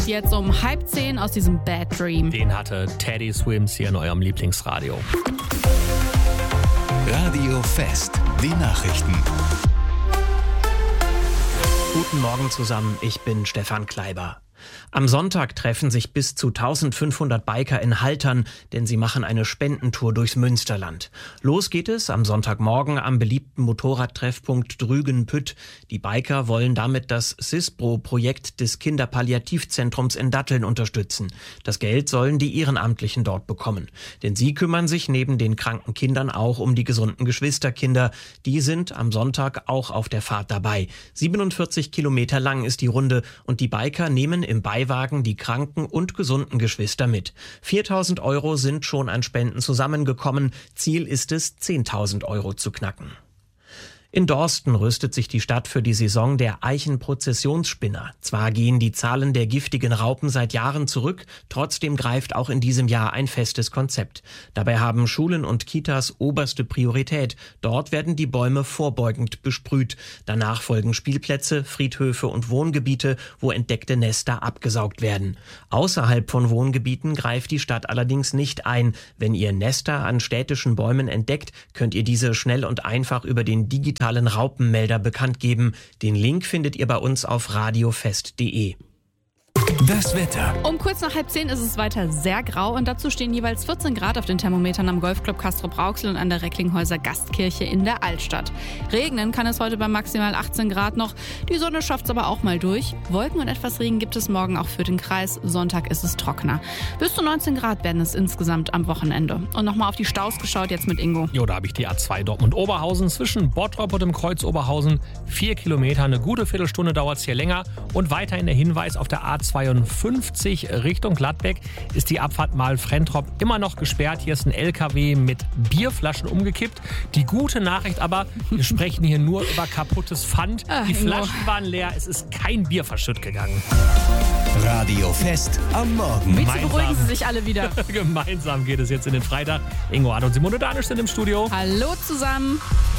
Und jetzt um 9:30 aus diesem Bad Dream. Den hatte Teddy Swims hier in eurem Lieblingsradio. Radio Fest, die Nachrichten. Guten Morgen zusammen, ich bin Stefan Kleiber. Am Sonntag treffen sich bis zu 1500 Biker in Haltern, denn sie machen eine Spendentour durchs Münsterland. Los geht es am Sonntagmorgen am beliebten Motorradtreffpunkt Drügen-Pütt. Die Biker wollen damit das SISPRO-Projekt des Kinderpalliativzentrums in Datteln unterstützen. Das Geld sollen die Ehrenamtlichen dort bekommen. Denn sie kümmern sich neben den kranken Kindern auch um die gesunden Geschwisterkinder. Die sind am Sonntag auch auf der Fahrt dabei. 47 Kilometer lang ist die Runde und die Biker nehmen im Beiwagen die kranken und gesunden Geschwister mit. 4.000 Euro sind schon an Spenden zusammengekommen. Ziel ist es, 10.000 Euro zu knacken. In Dorsten rüstet sich die Stadt für die Saison der Eichenprozessionsspinner. Zwar gehen die Zahlen der giftigen Raupen seit Jahren zurück, trotzdem greift auch in diesem Jahr ein festes Konzept. Dabei haben Schulen und Kitas oberste Priorität. Dort werden die Bäume vorbeugend besprüht. Danach folgen Spielplätze, Friedhöfe und Wohngebiete, wo entdeckte Nester abgesaugt werden. Außerhalb von Wohngebieten greift die Stadt allerdings nicht ein. Wenn ihr Nester an städtischen Bäumen entdeckt, könnt ihr diese schnell und einfach über den digitalen Raupenmelder bekannt geben. Den Link findet ihr bei uns auf radiofest.de. Das Wetter. Um kurz nach 9:30 ist es weiter sehr grau und dazu stehen jeweils 14 Grad auf den Thermometern am Golfclub Castrop-Rauxel und an der Recklinghäuser Gastkirche in der Altstadt. Regnen kann es heute bei maximal 18 Grad noch. Die Sonne schafft es aber auch mal durch. Wolken und etwas Regen gibt es morgen auch für den Kreis. Sonntag ist es trockener. Bis zu 19 Grad werden es insgesamt am Wochenende. Und nochmal auf die Staus geschaut, jetzt mit Ingo. Jo, da habe ich die A2 Dortmund-Oberhausen zwischen Bottrop und dem Kreuz Oberhausen. 4 Kilometer, eine gute Viertelstunde dauert es hier länger. Und weiterhin der Hinweis auf der A52 Richtung Gladbeck ist die Abfahrt Mahl-Frentrop immer noch gesperrt. Hier ist ein LKW mit Bierflaschen umgekippt. Die gute Nachricht aber, wir sprechen hier nur über kaputtes Pfand. Die Flaschen waren leer, es ist kein Bier verschütt gegangen. Radio Fest am Morgen. Bitte beruhigen Sie sich alle wieder. Gemeinsam geht es jetzt in den Freitag. Ingo Ad und Simone Danisch sind im Studio. Hallo zusammen.